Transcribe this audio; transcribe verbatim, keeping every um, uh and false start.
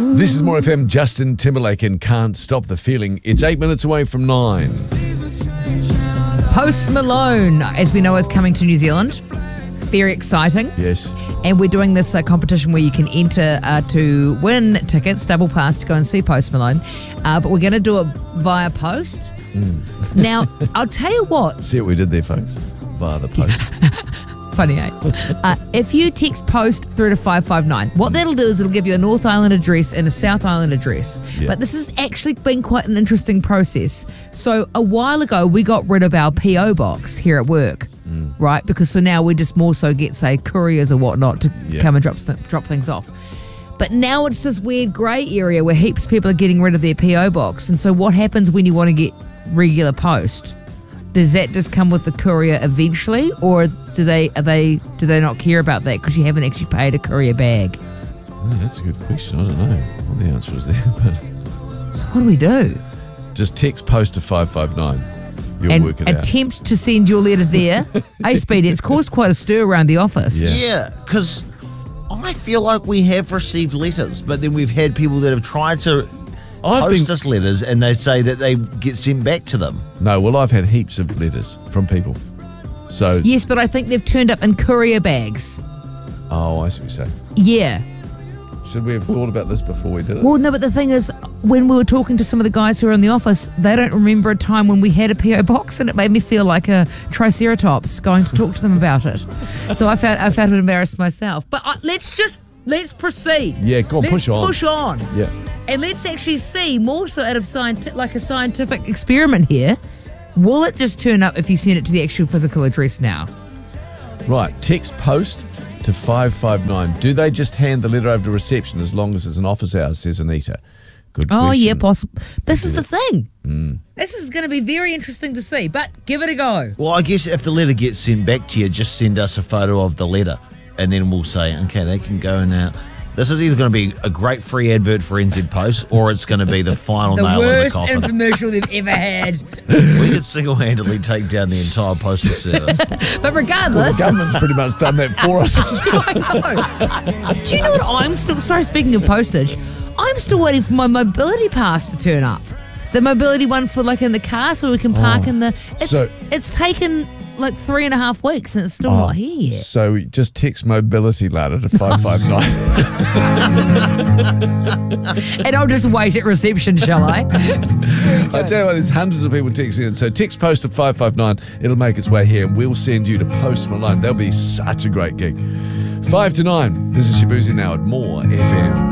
This is More F M, Justin Timberlake and Can't Stop the Feeling. It's eight minutes away from nine. Post Malone, as we know, is coming to New Zealand. Very exciting. Yes. And we're doing this uh, competition where you can enter uh, to win tickets, double pass to go and see Post Malone. Uh, but we're going to do it via post. Mm. Now, I'll tell you what. See what we did there, folks? Via the post. Funny, eh? Uh, if you text post through to five five nine, what that'll do is it'll give you a North Island address and a South Island address. Yeah. But this has actually been quite an interesting process. So a while ago, we got rid of our P O box here at work, mm. right? Because so now we just more so get, say, couriers or whatnot to yeah. come and drop, th- drop things off. But now it's this weird grey area where heaps of people are getting rid of their P O box. And so what happens when you want to get regular post? Does that just come with the courier eventually, or do they are they do they not care about that because you haven't actually paid a courier bag? Oh, that's a good question. I don't know what the answer is there, but So what do we do? just text post to five five nine. You'll and work it out. attempt to send your letter there. Hey, Speedy, it's caused quite a stir around the office. Yeah. Yeah, because I feel like we have received letters, but then we've had people that have tried to I've post been- us letters and they say that they get sent back to them. No, well, I've had heaps of letters from people. So, Yes, but I think they've turned up in courier bags. oh, I see what you're saying. Yeah. Should we have thought about this before we did it? Well, no, but the thing is, when we were talking to some of the guys who are in the office, they don't remember a time when we had a P O box, and it made me feel like a triceratops going to talk to them about it. So I felt I felt embarrassed myself. But uh, let's just let's proceed. Yeah, go on, let's push on. Push on. Yeah. And let's actually see more so out of scienti- like a scientific experiment here. Will it just turn up if you send it to the actual physical address now? Right, text post to five five nine. Do they just hand the letter over to reception as long as it's an office hours, says Anita? Good Oh, question. yeah, possible. This is the thing. Mm. This is going to be very interesting to see, but give it a go. Well, I guess if the letter gets sent back to you, just send us a photo of the letter and then we'll say, okay, they can go now. This is either going to be a great free advert for N Z Post or it's going to be the final The nail worst in the coffin. infomercial they've ever had. We could single-handedly take down the entire postal service. But Well, regardless, the government's pretty much done that for us. I know. Do you know what I'm still, sorry, speaking of postage, I'm still waiting for my mobility pass to turn up. The mobility one for like in the car so we can park Oh, in the, it's, so- it's taken like three and a half weeks and it's still Oh, not here yet. So just text mobility ladder to five five nine. And I'll just wait at reception, shall I? I tell you what, there's hundreds of people texting in. So text post to five five nine. It'll make its way here and we'll send you to Post Malone. That'll be such a great gig. Five to nine. This is Shabuzi now at More F M.